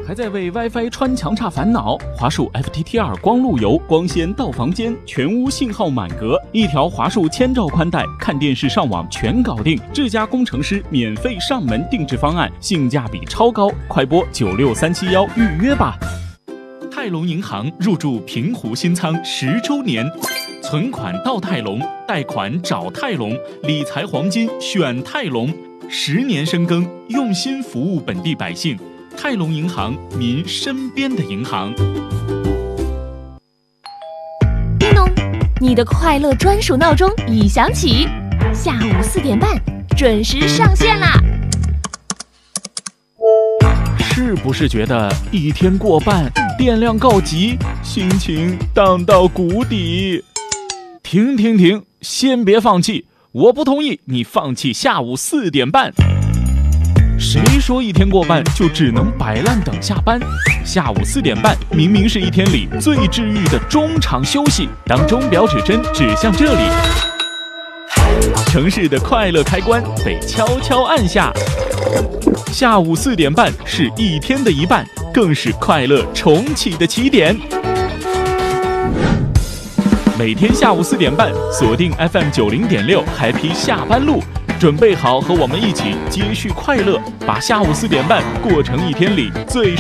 还在为 WiFi 穿墙差烦恼？华数 FTTR 光路由，光纤到房间，全屋信号满格，一条华数1000兆宽带，看电视上网全搞定。智家工程师免费上门定制方案，性价比超高，快拨96371预约吧。泰隆银行入驻平湖新仓10周年，存款到泰隆，贷款找泰隆，理财黄金选泰隆，10年深耕，用心服务本地百姓。泰隆银行，您身边的银行。 叮咚，你的快乐专属闹钟已响起，下午4点半准时上线啦！ 是不是觉得一天过半，电量告急，心情荡到谷底？停，先别放弃，我不同意你放弃下午4点半。谁说一天过半就只能摆烂等下班？下午4点半明明是一天里最治愈的中场休息，当钟表指针指向这里，城市的快乐开关被悄悄按下。下午4点半是一天的一半，更是快乐重启的起点。每天下午4点半，锁定 FM 90.6 Happy 下班路，准备好和我们一起接续快乐，把下午4点半过成一天里最